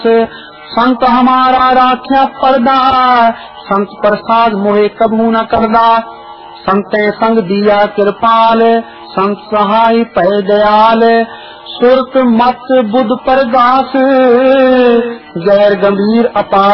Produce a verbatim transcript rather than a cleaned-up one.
संत हमारा राख्या पर्दा, संत प्रसाद मोहे कबू न करदा। संते संग दिया कृपाल, संत सहाय पै दयाल। सुरत मत बुध प्रगास, गैर गंभीर अपार